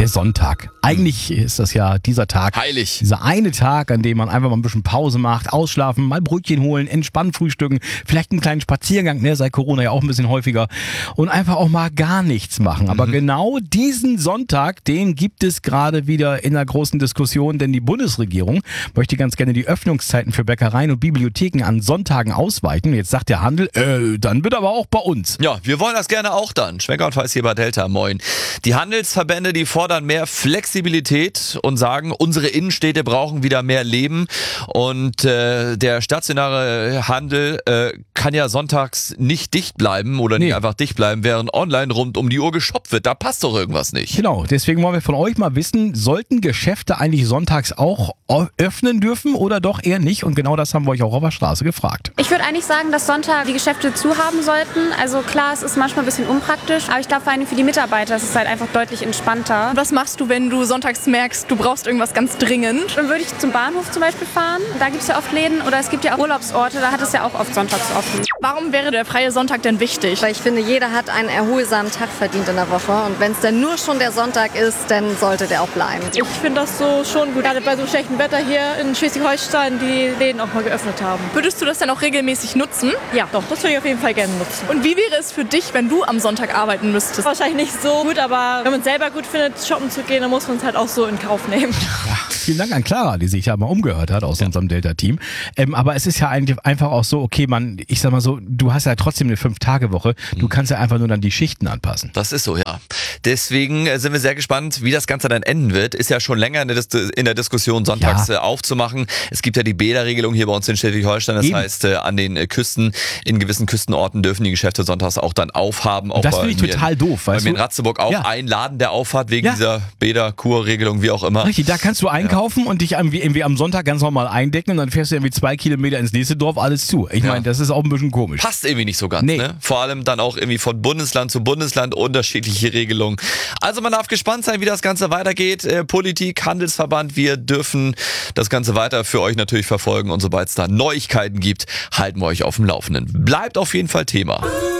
Der Sonntag. Eigentlich ist das ja dieser Tag. Heilig. Dieser eine Tag, an dem man einfach mal ein bisschen Pause macht, ausschlafen, mal Brötchen holen, entspannt frühstücken, vielleicht einen kleinen Spaziergang, seit Corona ja auch ein bisschen häufiger und einfach auch mal gar nichts machen. Aber genau diesen Sonntag, den gibt es gerade wieder in einer großen Diskussion, denn die Bundesregierung möchte ganz gerne die Öffnungszeiten für Bäckereien und Bibliotheken an Sonntagen ausweiten. Jetzt sagt der Handel, dann wird aber auch bei uns. Ja, wir wollen das gerne auch dann. Schmecker und Weiß hier bei Delta, moin. Die Handelsverbände, die fordern mehr Flexibilität und sagen, unsere Innenstädte brauchen wieder mehr Leben. Und der stationäre Handel kann ja sonntags nicht dicht bleiben oder nicht einfach dicht bleiben, während online rund um die Uhr geshoppt wird. Da passt doch irgendwas nicht. Genau, deswegen wollen wir von euch mal wissen, sollten Geschäfte eigentlich sonntags auch öffnen dürfen oder doch eher nicht? Und genau das haben wir euch auch auf der Straße gefragt. Ich würde eigentlich sagen, dass Sonntag die Geschäfte zu haben sollten. Also klar, es ist manchmal ein bisschen unpraktisch, aber ich glaube vor allem für die Mitarbeiter ist es halt einfach deutlich entspannter. Was machst du, wenn du sonntags merkst, du brauchst irgendwas ganz dringend? Dann würde ich zum Bahnhof zum Beispiel fahren. Da gibt es ja oft Läden oder es gibt ja auch Urlaubsorte, da hat es ja auch oft sonntags offen. Warum wäre der freie Sonntag denn wichtig? Weil ich finde, jeder hat einen erholsamen Tag verdient in der Woche. Und wenn es dann nur schon der Sonntag ist, dann sollte der auch bleiben. Ich finde das so schon gut, gerade bei so schlechtem Wetter hier in Schleswig-Holstein, die Läden auch mal geöffnet haben. Würdest du das dann auch regelmäßig nutzen? Ja, doch, das würde ich auf jeden Fall gerne nutzen. Und wie wäre es für dich, wenn du am Sonntag arbeiten müsstest? Wahrscheinlich nicht so gut, aber wenn man es selber gut findet, shoppen zu gehen, dann muss man es halt auch so in Kauf nehmen. Ja, vielen Dank an Clara, die sich ja mal umgehört hat aus unserem Delta-Team. Aber es ist ja eigentlich einfach auch so, okay, ich sag mal so, du hast ja trotzdem eine 5-Tage-Woche. Du kannst ja einfach nur dann die Schichten anpassen. Das ist so, ja. Deswegen sind wir sehr gespannt, wie das Ganze dann enden wird. Ist ja schon länger in der Diskussion, sonntags aufzumachen. Es gibt ja die Bäderregelung hier bei uns in Schleswig-Holstein. Das heißt, an den Küsten, in gewissen Küstenorten dürfen die Geschäfte sonntags auch dann aufhaben. Auch das finde ich total doof. Bei mir in Ratzeburg auch ein Laden, der aufhat wegen dieser Bäderkurregelung, wie auch immer. Richtig, da kannst du einkaufen und dich irgendwie am Sonntag ganz normal eindecken und dann fährst du irgendwie 2 Kilometer ins nächste Dorf, alles zu. Ich meine, das ist auch ein bisschen komisch. Passt irgendwie nicht so ganz, ne? Vor allem dann auch irgendwie von Bundesland zu Bundesland unterschiedliche Regelungen. Also man darf gespannt sein, wie das Ganze weitergeht. Politik, Handelsverband, wir dürfen das Ganze weiter für euch natürlich verfolgen und sobald es da Neuigkeiten gibt, halten wir euch auf dem Laufenden. Bleibt auf jeden Fall Thema.